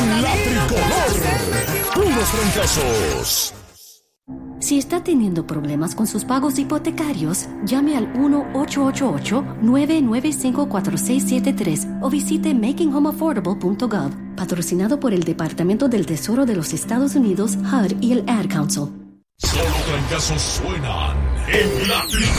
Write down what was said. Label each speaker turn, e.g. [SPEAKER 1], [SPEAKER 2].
[SPEAKER 1] en la tricolor. Puros trancazos.
[SPEAKER 2] Si está teniendo problemas con sus pagos hipotecarios, llame al 1-888-995-4673 o visite makinghomeaffordable.gov, patrocinado por el Departamento del Tesoro de los Estados Unidos, HUD y el Ad Council.
[SPEAKER 1] Solo trancazos suenan en la tricolor.